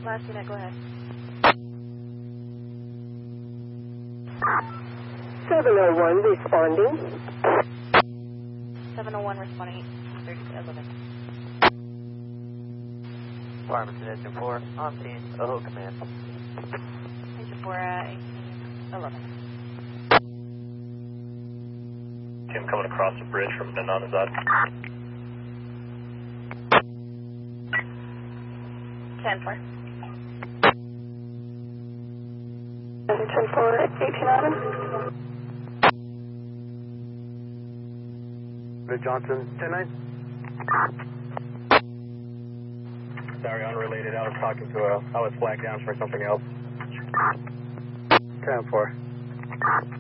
Last unit, go ahead. 701 responding. 701 responding, 1830 11. Farmington Engine 4, on scene, OHO command. Engine 4, 1811. Tim coming across the bridge from Nananazad. 10-4. Engine 4, 1811. Rick Johnson, 10-9. Sorry, unrelated. I was talking to I was flagged down for something else. 10-4.